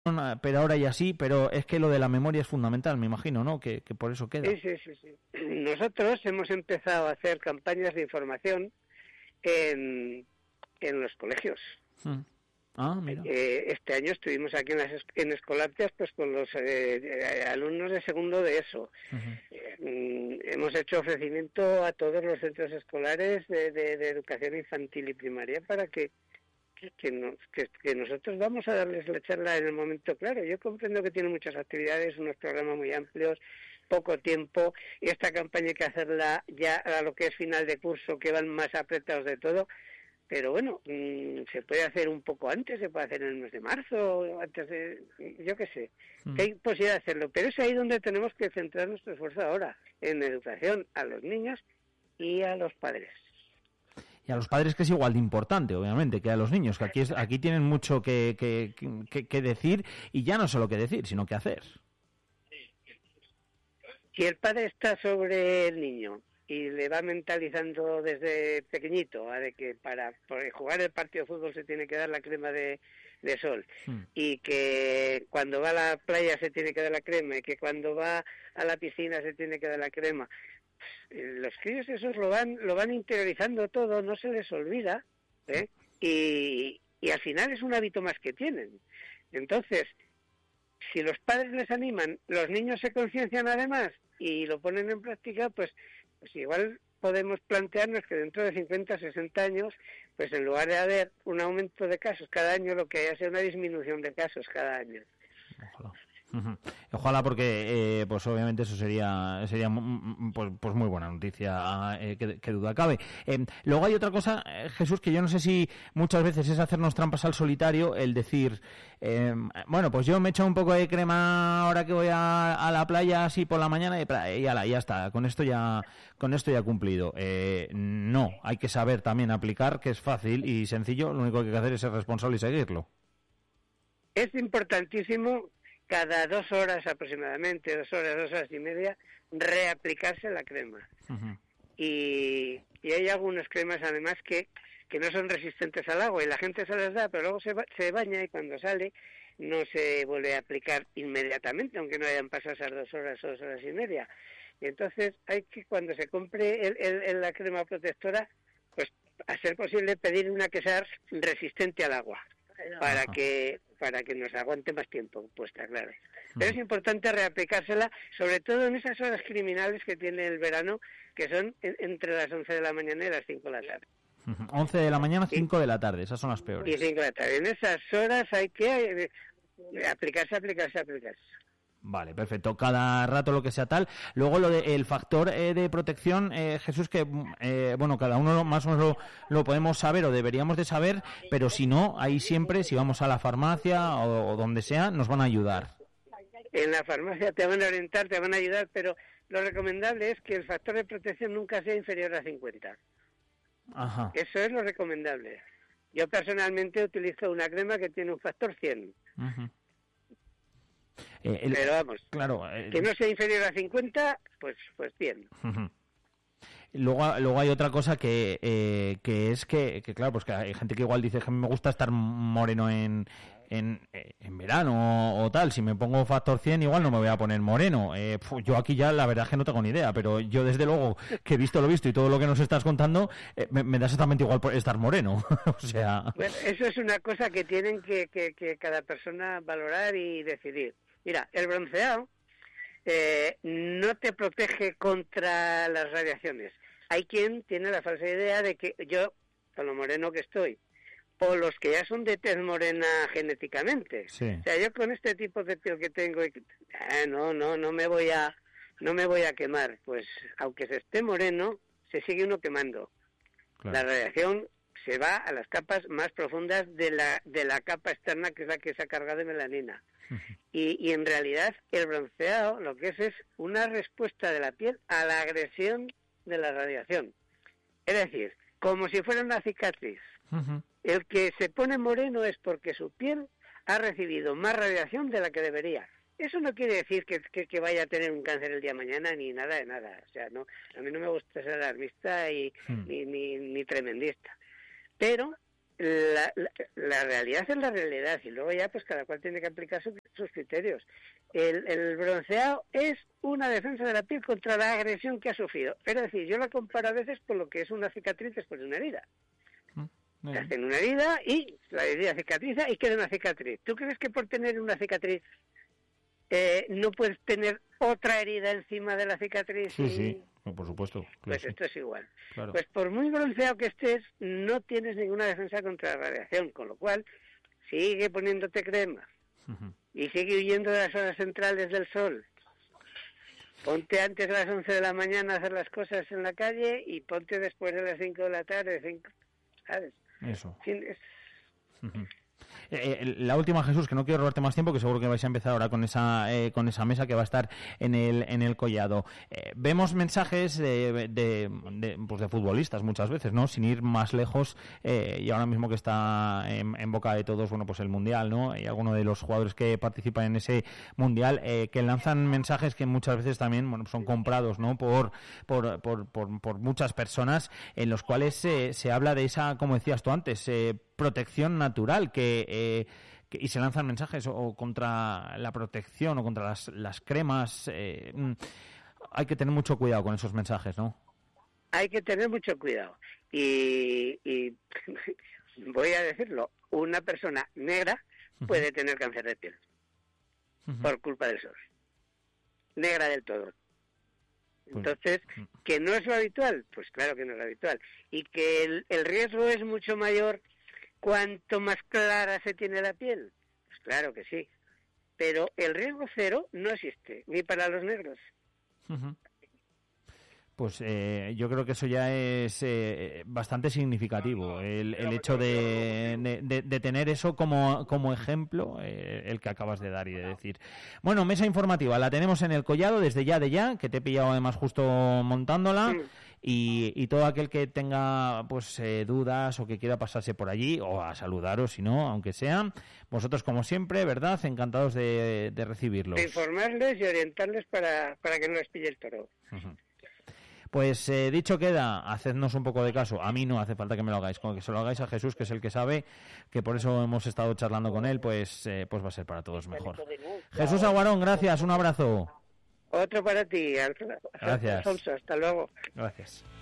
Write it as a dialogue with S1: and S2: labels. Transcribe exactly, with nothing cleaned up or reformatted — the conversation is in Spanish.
S1: pero ahora ya sí, pero es que lo de la memoria es fundamental, me imagino, ¿no? Que, que por eso queda.
S2: Sí, sí, sí, sí. Nosotros hemos empezado a hacer campañas de información en, en los colegios.
S1: Hmm. Ah, mira.
S2: Eh, este año estuvimos aquí en, las, en Escolartias pues con los eh, alumnos de segundo de ESO. Uh-huh. Eh, hemos hecho ofrecimiento a todos los centros escolares de, de, de educación infantil y primaria para que que, que, nos, que, que nosotros vamos a darles la charla en el momento claro. Yo comprendo que tienen muchas actividades, unos programas muy amplios, poco tiempo, y esta campaña hay que hacerla ya a lo que es final de curso, que van más apretados de todo. Pero bueno, mmm, se puede hacer un poco antes, se puede hacer en el mes de marzo, antes de, yo qué sé, mm. que hay posibilidad de hacerlo. Pero es ahí donde tenemos que centrar nuestro esfuerzo ahora, en educación a los niños y a los padres.
S1: Y a los padres, que es igual de importante, obviamente, que a los niños, que aquí es, aquí tienen mucho que, que, que, que decir, y ya no solo que decir, sino que hacer.
S2: Si el padre está sobre el niño y le va mentalizando desde pequeñito a de que para, para jugar el partido de fútbol se tiene que dar la crema de, de sol mm. y que cuando va a la playa se tiene que dar la crema y que cuando va a la piscina se tiene que dar la crema, los críos esos lo van lo van interiorizando todo, no se les olvida, ¿eh? y, y al final es un hábito más que tienen. Entonces, si los padres les animan, los niños se conciencian además y lo ponen en práctica, pues pues igual podemos plantearnos que dentro de cincuenta, sesenta años, pues en lugar de haber un aumento de casos cada año, lo que haya sea una disminución de casos cada año.
S1: Ojalá. Uh-huh. Ojalá, porque eh, pues obviamente eso sería sería pues, pues muy buena noticia, eh, que, que duda cabe. Eh, luego hay otra cosa, eh, Jesús, que yo no sé si muchas veces es hacernos trampas al solitario, el decir, eh, bueno, pues yo me echo un poco de crema ahora que voy a, a la playa así por la mañana y, y ala, ya está, con esto ya con esto ya he cumplido. Eh, no, hay que saber también aplicar, que es fácil y sencillo, lo único que hay que hacer es ser responsable y seguirlo.
S2: Es importantísimo cada dos horas aproximadamente, dos horas, dos horas y media, reaplicarse la crema. Uh-huh. Y, y hay algunas cremas además que, que no son resistentes al agua y la gente se las da, pero luego se, se baña y cuando sale no se vuelve a aplicar inmediatamente, aunque no hayan pasado esas dos horas o dos horas y media. Y entonces hay que, cuando se compre el, el, el, la crema protectora, pues a ser posible pedir una que sea resistente al agua, para uh-huh. que para que nos aguante más tiempo puesta, claro. Pero es importante reaplicársela, sobre todo en esas horas criminales que tiene el verano, que son en, entre las once de la mañana y las cinco de la tarde.
S1: once de la mañana, cinco de la tarde, esas son las peores.
S2: Y cinco de la tarde. En esas horas hay que eh, aplicarse, aplicarse, aplicarse.
S1: Vale, perfecto. Cada rato lo que sea tal. Luego lo de, el factor eh, de protección, eh, Jesús, que eh, bueno, cada uno más o menos lo, lo podemos saber o deberíamos de saber, pero si no, ahí siempre, si vamos a la farmacia o, o donde sea, nos van a ayudar.
S2: En la farmacia te van a orientar, te van a ayudar, pero lo recomendable es que el factor de protección nunca sea inferior a cincuenta.
S1: Ajá.
S2: Eso es lo recomendable. Yo personalmente utilizo una crema que tiene un factor cien. Ajá. Eh, el, pero vamos,
S1: claro, eh,
S2: que no sea inferior a cincuenta, pues pues bien.
S1: Uh-huh. Luego, luego hay otra cosa que eh, que es que, que, claro, pues que hay gente que igual dice que a mí me gusta estar moreno en, en, en verano o, o tal. Si me pongo factor cien, igual no me voy a poner moreno. Eh, pf, yo aquí ya la verdad es que no tengo ni idea, pero yo desde luego que he visto lo visto y todo lo que nos estás contando, eh, me, me da exactamente igual estar moreno. O sea...
S2: Bueno, eso es una cosa que tienen que, que, que cada persona valorar y decidir. Mira, el bronceado eh, no te protege contra las radiaciones. Hay quien tiene la falsa idea de que yo, con lo moreno que estoy, o los que ya son de tez morena genéticamente, sí. O sea, yo con este tipo de piel que tengo, eh, no, no, no me voy a, no me voy a quemar. Pues, aunque se esté moreno, se sigue uno quemando. Claro. La radiación se va a las capas más profundas de la de la capa externa, que es la que se ha cargado de melanina. Y, y en realidad el bronceado lo que es es una respuesta de la piel a la agresión de la radiación. Es decir, como si fuera una cicatriz. Uh-huh. El que se pone moreno es porque su piel ha recibido más radiación de la que debería. Eso no quiere decir que, que, que vaya a tener un cáncer el día de mañana ni nada de nada. O sea, no, a mí no me gusta ser alarmista y, uh-huh. ni, ni, ni tremendista. Pero la, la, la realidad es la realidad y luego ya pues cada cual tiene que aplicar su, sus criterios. El, el bronceado es una defensa de la piel contra la agresión que ha sufrido. Es decir, yo la comparo a veces con lo que es una cicatriz después de una herida. Mm, Te hacen una herida y la herida cicatriza y queda una cicatriz. ¿Tú crees que por tener una cicatriz eh, no puedes tener otra herida encima de la cicatriz?
S1: Sí,
S2: y...
S1: sí. No, por supuesto. Claro,
S2: pues
S1: sí.
S2: esto es igual.
S1: Claro.
S2: Pues por muy bronceado que estés, no tienes ninguna defensa contra la radiación, con lo cual sigue poniéndote crema uh-huh. y sigue huyendo de las horas centrales del sol. Ponte antes de las once de la mañana a hacer las cosas en la calle y ponte después de las cinco de la tarde, cinco, ¿sabes?
S1: Eso.
S2: Sí, es...
S1: uh-huh. Eh, la última, Jesús, que no quiero robarte más tiempo, que seguro que vais a empezar ahora con esa eh, con esa mesa que va a estar en el en el collado. Eh, vemos mensajes de, de, de, pues de futbolistas muchas veces, ¿no? Sin ir más lejos, eh, y ahora mismo que está en, en boca de todos, bueno, pues el Mundial, ¿no? Y algunos de los jugadores que participan en ese Mundial, eh, que lanzan mensajes que muchas veces también, bueno, son comprados, ¿no? Por por por por, por muchas personas, en los cuales eh, se habla de esa, como decías tú antes, eh, protección natural, que, eh, que y se lanzan mensajes o, o contra la protección o contra las, las cremas. Eh, hay que tener mucho cuidado con esos mensajes, ¿no?
S2: Hay que tener mucho cuidado. Y, y voy a decirlo, una persona negra puede uh-huh. tener cáncer de piel uh-huh. por culpa del sol. Negra del todo. Entonces, ¿que no es lo habitual? Pues claro que no es lo habitual. Y que el, el riesgo es mucho mayor cuanto más clara se tiene la piel. Pues claro que sí. Pero el riesgo cero no existe, ni para los negros.
S1: Uh-huh. Pues eh, yo creo que eso ya es eh, bastante significativo, el, el hecho de, de, de tener eso como, como ejemplo, eh, el que acabas de dar y de decir. Bueno, mesa informativa, la tenemos en el collado desde ya de ya, que te he pillado además justo montándola, mm. y, y todo aquel que tenga pues eh, dudas o que quiera pasarse por allí, o a saludaros, si no, aunque sea, vosotros como siempre, ¿verdad? Encantados de, de recibirlos.
S2: De informarles y orientarles para, para que no les pille el toro.
S1: Uh-huh. Pues eh, dicho queda, hacednos un poco de caso. A mí no hace falta que me lo hagáis, con que se lo hagáis a Jesús, que es el que sabe, que por eso hemos estado charlando con él, pues eh, pues va a ser para todos mejor. Jesús Aguarón, gracias, un abrazo.
S2: Otro para ti,
S1: gracias.
S2: Alfonso, hasta luego.
S1: Gracias.